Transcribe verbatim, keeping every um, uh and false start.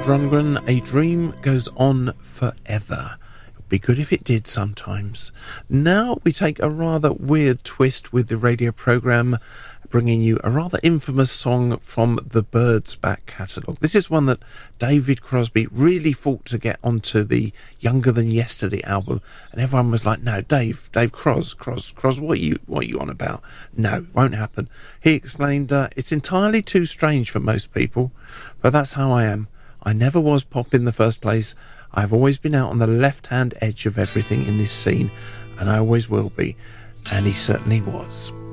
Rundgren, A Dream Goes On Forever. It would be good if it did sometimes. Now we take a rather weird twist with the radio programme, bringing you a rather infamous song from the Byrds back catalogue. This is one that David Crosby really fought to get onto the Younger Than Yesterday album, and everyone was like, no, Dave, Dave Cros, Cros, Cros, what are you, what are you on about? No, won't happen. He explained, uh, it's entirely too strange for most people, but that's how I am. I never was pop in the first place. I've always been out on the left-hand edge of everything in this scene, and I always will be. And he certainly was.